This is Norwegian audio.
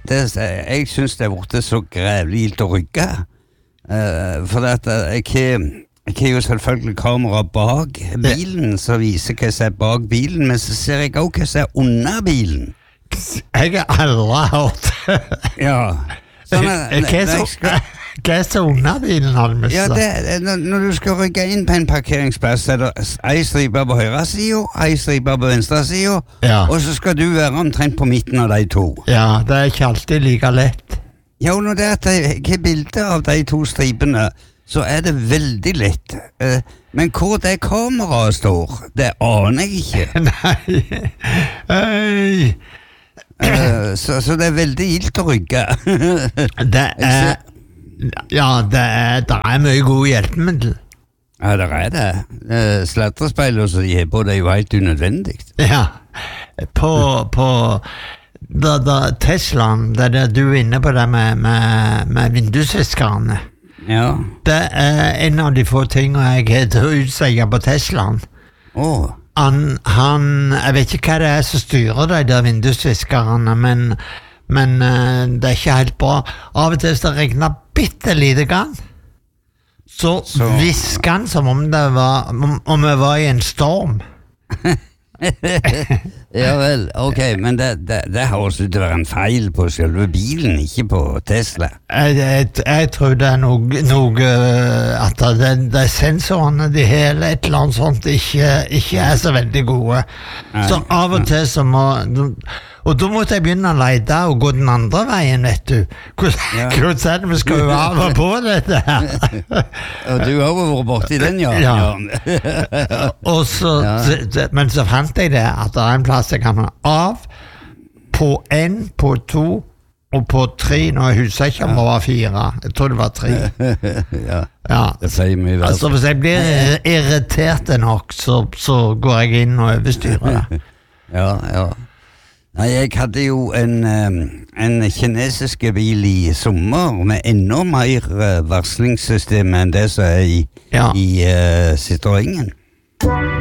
jeg synes det er så grævlig gildt å rygge. For at jeg har jo selvfølgelig kamera bak bilen, så viser hva som bak bilen, men så ser jeg også hva som under bilen. Jeg har aldri hørt. Ja. Hva så under bilen, har du mistet? Ja, når du skal rygge inn på en parkeringsplass, så er det en stripe på høyre siden, en stripe på venstre siden, og så skal du være omtrent på midten av de to. Ja, det er ikke alltid like lett. Ja, og når det er et bilde av de to stripene, så er det veldig lett. Men hvor det kameraet står, det aner jeg ikke. Nei. Så det er veldig gildt å rygge. Det er mye gode hjelpemiddel. Ja, det er det. Slatterspeilet som de har på, det er jo helt unødvendig. Ja, Teslaen, det du er inne på det med vindusviskerne. Ja. Det er en av de få tingene jeg har til å utsegge på Teslaen. Jeg vet ikke hva det er som styrer de der vindusviskerne, men det er ikke helt bra. Av og til hvis det regner bitte lite grann, så visker han som om vi var i en storm. Ja vel, ok, men det har også ut til å være en feil på selve bilen, ikke på Tesla. Jeg tror det er noe at det er sensorene, de hele et eller annet sånt, ikke er så veldig gode. Så av og til så må... Og da måtte jeg begynne å lete og gå den andre veien, vet du. Hvordan er det vi skal jo av og på dette her? Og du har jo vært borti den, ja. Og så, men så fant jeg det, at det er en plass jeg kan ha av, på 1, på 2, og på 3, når jeg husker ikke om det var 4. Jeg tror det var 3. Ja, det sier mye vel. Altså, hvis jeg blir irritert nok, så går jeg inn og overstyrer det. Ja. Nei, jeg hadde jo en kinesiske bil i sommer med enda mer varslingssystem enn det som er i Citroënen.